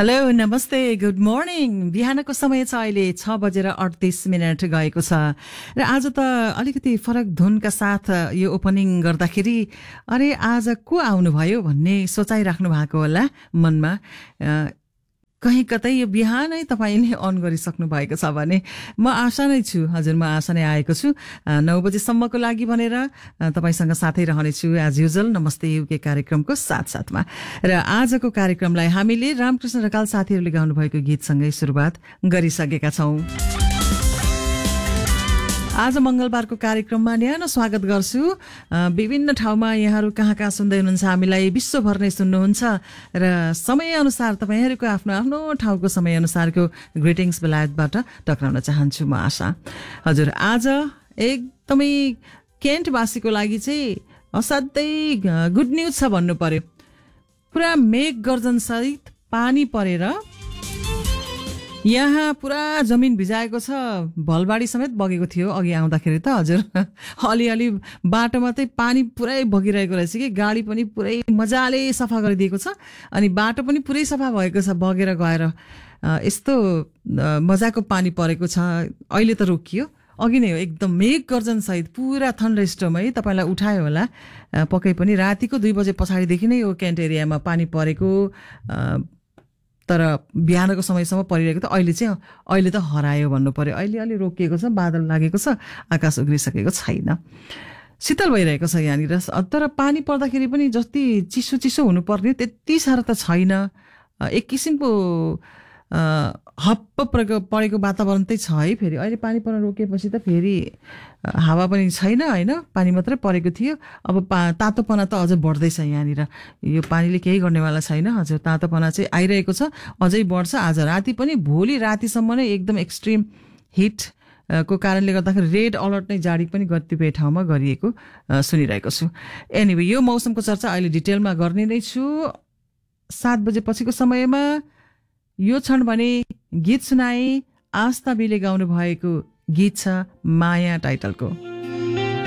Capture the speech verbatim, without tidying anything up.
Hello नमस्ते good morning. बिहानको समय छ अहिले छ बजेर अडतिस मिनट गएको छ र आज त अलिकति फरक धुनका साथ यो ओपनिङ गर्दाखेरि अरे आज को आउनुभयो भन्ने सोचाइराख्नु भएको होला मनमा। कहीँ कतै यो बिहानै तपाईँले अन गरिसक्नु भएको छ भने म आशा नै छु। हजुर म आशा नै आएको छु नौ बजेसम्मको लागि भनेर तपाईँसँग साथै रहनेछु एज युजल नमस्ते युके कार्यक्रमको साथसाथमा। र आजको कार्यक्रमलाई हामीले रामकृष्ण ढकाल साथीहरूले गाउनुभएको गीतसँगै सुरुवात गरिसकेका छौँ। आज मंगलबारको कार्यक्रममा न्यानो स्वागत गर्छु। विभिन्न ठाउँमा यहाँहरू कहाँ कहाँ सुन्दै हुनुहुन्छ, हामीलाई विश्वभर नै सुन्नुहुन्छ र समयअनुसार तपाईँहरूको आफ्नो आफ्नो ठाउँको समयअनुसारको ग्रिटिङ्स बेलायतबाट टक्राउन चाहन्छु म आशा। हजुर आज एकदमै केन्टवासीको लागि चाहिँ असाध्यै गुड न्युज छ भन्नु पर्यो। पुरा मेघ गर्जनसहित पानी परेर यहाँ पुरा जमिन भिजाएको छ। भलबाडी समेत बगेको थियो अघि आउँदाखेरि त हजुर। अलिअलि बाटोमा चाहिँ पानी पुरै बगिरहेको रहेछ कि गाडी पनि पुरै मजाले सफा गरिदिएको छ अनि बाटो पनि पुरै सफा भएको छ बगेर गएर। यस्तो मजाको पानी परेको छ। अहिले त रोकियो, अघि नै हो एकदम मेघ गर्जन सहित पुरा थन्डरस्टर्म है तपाईँलाई उठायो होला। पक्कै पनि रातिको दुई बजे पछाडिदेखि नै यो केन्ट एरियामा पानी परेको, तर बिहानको समयसम्म परिरहेको त अहिले चाहिँ अहिले त हरायो भन्नु पर्यो। अहिले अलि रोकिएको छ, बादल लागेको छ, आकाश उग्रिसकेको छैन, शीतल भइरहेको छ यहाँनिर। तर पानी पर्दाखेरि पनि जति चिसो चिसो हुनुपर्ने त्यति साह्रो त छैन। एक किसिमको हप्प परेको परेको वातावरण चाहिँ छ है। फेरि अहिले पानी पर्न रोकिएपछि त फेरि हावा पनि छैन होइन, पानी मात्रै परेको थियो। अब पा तातोपना त अझ बढ्दैछ यहाँनिर। यो पानीले केही गर्नेवाला छैन। हजुर तातोपना चाहिँ आइरहेको छ, अझै बढ्छ। आज राति पनि भोलि रातिसम्म नै एकदम एक्सट्रिम हिट को कारणले गर्दाखेरि रेड अलर्ट नै जारी पनि कतिपय ठाउँमा गरिएको सुनिरहेको छु। एनिवे यो मौसमको चर्चा अहिले डिटेलमा गर्ने नै छु सात बजे पछिको समयमा। यो क्षण भने गीत सुनाए आस्था बिले गाउनु भएको गीत छ माया टाइटलको।